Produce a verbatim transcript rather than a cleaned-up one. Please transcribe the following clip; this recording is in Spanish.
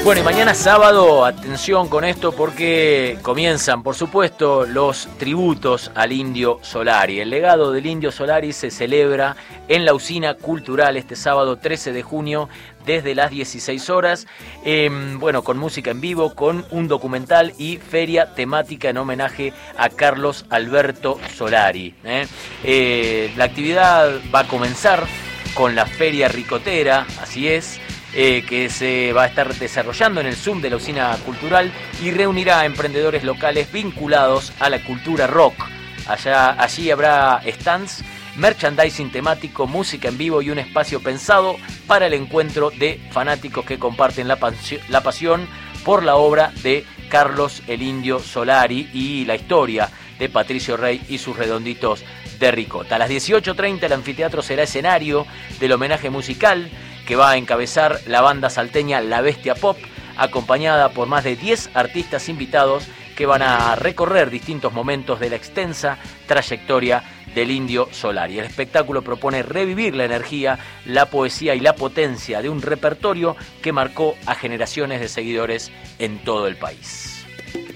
Bueno, y mañana sábado, atención con esto porque comienzan, por supuesto, los tributos al Indio Solari. El legado del Indio Solari se celebra en la Usina Cultural este sábado trece de junio desde las dieciséis horas. Eh, bueno, con música en vivo, con un documental y feria temática en homenaje a Carlos Alberto Solari. ¿eh? Eh, la actividad va a comenzar con la Feria Ricotera, así es. Eh, que se va a estar desarrollando en el Zoom de la Usina Cultural y reunirá a emprendedores locales vinculados a la cultura rock. Allá, allí habrá stands, merchandising temático, música en vivo y un espacio pensado para el encuentro de fanáticos que comparten la, pasio, la pasión por la obra de Carlos el Indio Solari y la historia de Patricio Rey y sus redonditos de ricota. A las dieciocho treinta el anfiteatro será escenario del homenaje musical que va a encabezar la banda salteña La Bestia Pop, acompañada por más de diez artistas invitados que van a recorrer distintos momentos de la extensa trayectoria del Indio Solari. El espectáculo propone revivir la energía, la poesía y la potencia de un repertorio que marcó a generaciones de seguidores en todo el país.